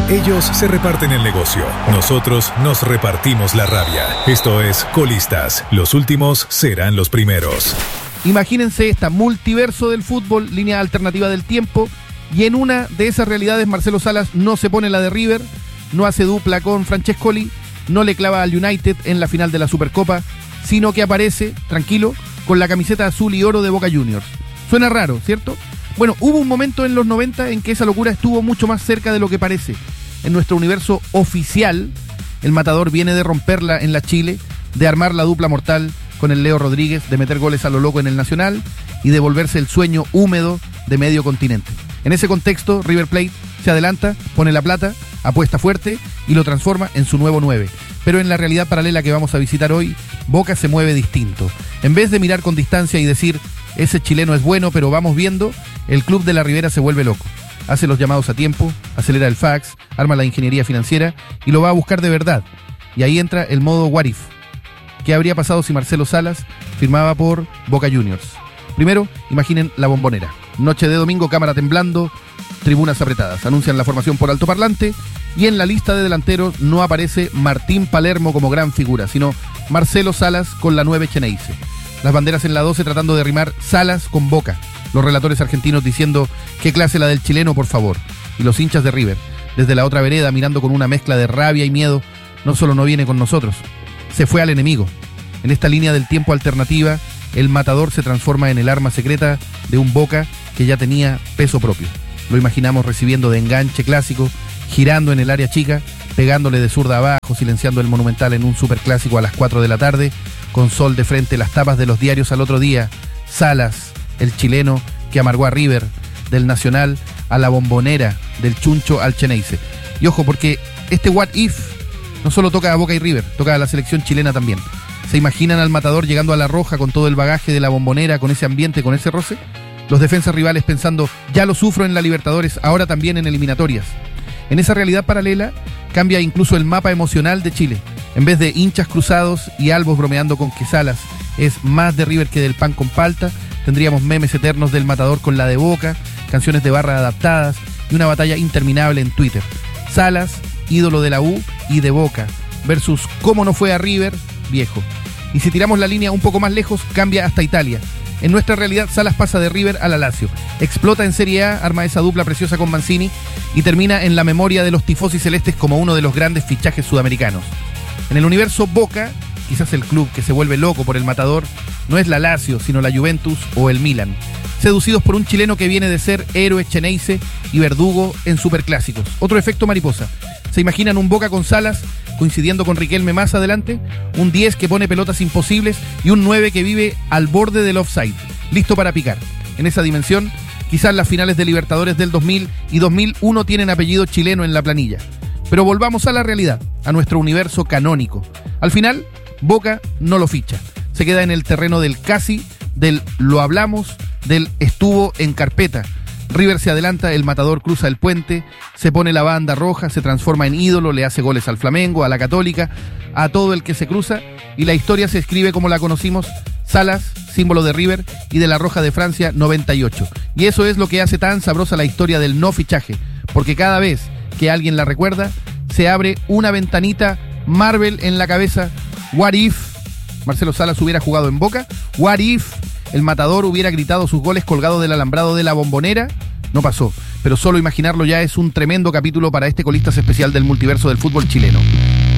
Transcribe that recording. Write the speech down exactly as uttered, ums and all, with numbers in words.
Ellos se reparten el negocio, nosotros nos repartimos la rabia. Esto es Colistas, los últimos serán los primeros. Imagínense esta multiverso del fútbol, línea alternativa del tiempo, y en una de esas realidades Marcelo Salas no se pone la de River, no hace dupla con Francescoli, no le clava al United en la final de la Supercopa, sino que aparece, tranquilo, con la camiseta azul y oro de Boca Juniors. Suena raro, ¿cierto? Bueno, hubo un momento en los noventa en que esa locura estuvo mucho más cerca de lo que parece. En nuestro universo oficial, el Matador viene de romperla en la Chile, de armar la dupla mortal con el Leo Rodríguez, de meter goles a lo loco en el Nacional y de volverse el sueño húmedo de medio continente. En ese contexto, River Plate se adelanta, pone la plata, apuesta fuerte y lo transforma en su nuevo nueve. Pero en la realidad paralela que vamos a visitar hoy, Boca se mueve distinto. En vez de mirar con distancia y decir, ese chileno es bueno, pero vamos viendo, el club de la Ribera se vuelve loco. Hace los llamados a tiempo, acelera el fax, arma la ingeniería financiera y lo va a buscar de verdad. Y ahí entra el modo what if. ¿Qué habría pasado si Marcelo Salas firmaba por Boca Juniors? Primero, imaginen la Bombonera. Noche de domingo, cámara temblando, tribunas apretadas. Anuncian la formación por altoparlante y en la lista de delanteros no aparece Martín Palermo como gran figura, sino Marcelo Salas con la nueve Xeneize. Las banderas en la doce tratando de rimar Salas con Boca. Los relatores argentinos diciendo qué clase la del chileno, por favor. Y los hinchas de River, desde la otra vereda, mirando con una mezcla de rabia y miedo, no solo no viene con nosotros, se fue al enemigo. En esta línea del tiempo alternativa, el Matador se transforma en el arma secreta de un Boca que ya tenía peso propio. Lo imaginamos recibiendo de enganche clásico, girando en el área chica, pegándole de zurda abajo, silenciando el Monumental en un superclásico a las cuatro de la tarde, con sol de frente, las tapas de los diarios al otro día. Salas, el chileno que amargó a River, del Nacional a la Bombonera, del Chuncho al Xeneize. Y ojo, porque este what if no solo toca a Boca y River, toca a la selección chilena también. ¿Se imaginan al Matador llegando a La Roja con todo el bagaje de la Bombonera, con ese ambiente, con ese roce? Los defensas rivales pensando, ya lo sufro en la Libertadores, ahora también en eliminatorias. En esa realidad paralela cambia incluso el mapa emocional de Chile. En vez de hinchas cruzados y albos bromeando con que Salas es más de River que del pan con palta, tendríamos memes eternos del Matador con la de Boca, canciones de barra adaptadas y una batalla interminable en Twitter. Salas, ídolo de la U y de Boca, versus cómo no fue a River, viejo. Y si tiramos la línea un poco más lejos, cambia hasta Italia. En nuestra realidad, Salas pasa de River a la Lazio, explota en Serie A, arma esa dupla preciosa con Mancini y termina en la memoria de los tifosi celestes como uno de los grandes fichajes sudamericanos. En el universo Boca, quizás el club que se vuelve loco por el Matador no es la Lazio, sino la Juventus o el Milan, seducidos por un chileno que viene de ser héroe Xeneize y verdugo en superclásicos. Otro efecto mariposa. ¿Se imaginan un Boca con Salas coincidiendo con Riquelme más adelante? Un diez que pone pelotas imposibles y un nueve que vive al borde del offside, listo para picar. En esa dimensión, quizás las finales de Libertadores del dos mil y dos mil uno tienen apellido chileno en la planilla. Pero volvamos a la realidad, a nuestro universo canónico. Al final, Boca no lo ficha. Se queda en el terreno del casi, del lo hablamos, del estuvo en carpeta. River se adelanta, el Matador cruza el puente, se pone la banda roja, se transforma en ídolo, le hace goles al Flamengo, a la Católica, a todo el que se cruza, y la historia se escribe como la conocimos, Salas, símbolo de River, y de la Roja de Francia, noventa y ocho. Y eso es lo que hace tan sabrosa la historia del no fichaje, porque cada vez que alguien la recuerda, se abre una ventanita Marvel en la cabeza. What if Marcelo Salas hubiera jugado en Boca? What if el Matador hubiera gritado sus goles colgado del alambrado de la Bombonera? No pasó, pero solo imaginarlo ya es un tremendo capítulo para este Colistas especial del multiverso del fútbol chileno.